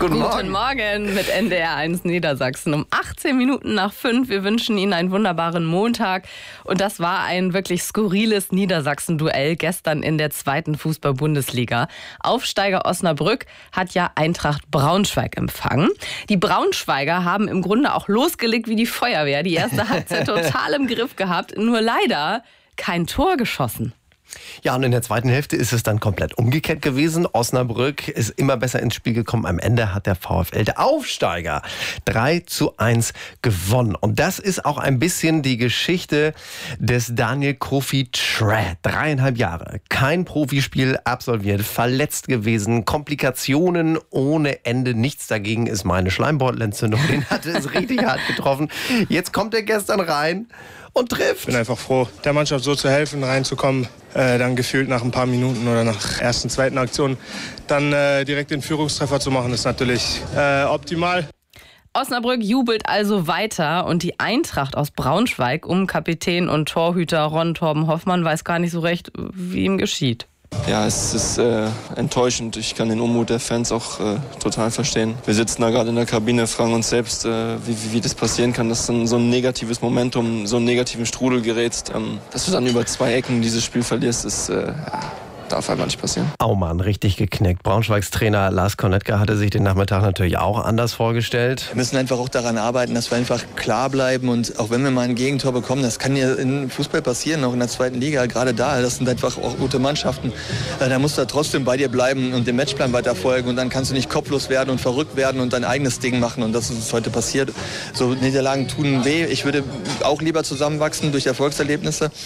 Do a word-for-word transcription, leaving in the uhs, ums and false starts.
Guten Morgen. Guten Morgen mit N D R eins Niedersachsen um achtzehn Minuten nach fünf. Wir wünschen Ihnen einen wunderbaren Montag. Und das war ein wirklich skurriles Niedersachsen-Duell gestern in der zweiten Fußball-Bundesliga. Aufsteiger Osnabrück hat ja Eintracht Braunschweig empfangen. Die Braunschweiger haben im Grunde auch losgelegt wie die Feuerwehr. Die erste Halbzeit total im Griff gehabt, nur leider kein Tor geschossen. Ja, und in der zweiten Hälfte ist es dann komplett umgekehrt gewesen. Osnabrück ist immer besser ins Spiel gekommen. Am Ende hat der VfL, der Aufsteiger, drei zu eins gewonnen. Und das ist auch ein bisschen die Geschichte des Daniel Kofi Trapp. Dreieinhalb Jahre, kein Profispiel absolviert, verletzt gewesen, Komplikationen ohne Ende. Nichts dagegen ist meine Schleimbeutelentzündung. Den hatte es richtig hart getroffen. Jetzt kommt er gestern rein und trifft. Ich bin einfach froh, der Mannschaft so zu helfen, reinzukommen. Äh, dann gefühlt nach ein paar Minuten oder nach ersten, zweiten Aktionen dann äh, direkt den Führungstreffer zu machen, ist natürlich äh, optimal. Osnabrück jubelt also weiter und die Eintracht aus Braunschweig um Kapitän und Torhüter Ron Torben Hoffmann weiß gar nicht so recht, wie ihm geschieht. Ja, es ist äh, enttäuschend. Ich kann den Unmut der Fans auch äh, total verstehen. Wir sitzen da gerade in der Kabine, fragen uns selbst, äh, wie, wie, wie das passieren kann, dass dann so ein negatives Momentum, so einen negativen Strudel gerätst. Ähm, dass du dann über zwei Ecken dieses Spiel verlierst, ist, äh, ja, darf einfach nicht passieren. Aumann, richtig geknickt. Braunschweigs Trainer Lars Kornetka hatte sich den Nachmittag natürlich auch anders vorgestellt. Wir müssen einfach auch daran arbeiten, dass wir einfach klar bleiben und auch wenn wir mal ein Gegentor bekommen, das kann ja in Fußball passieren, auch in der zweiten Liga, gerade da, das sind einfach auch gute Mannschaften. Da musst du trotzdem bei dir bleiben und dem Matchplan weiter folgen und dann kannst du nicht kopflos werden und verrückt werden und dein eigenes Ding machen und das ist uns heute passiert. So Niederlagen tun weh. Ich würde auch lieber zusammenwachsen durch Erfolgserlebnisse,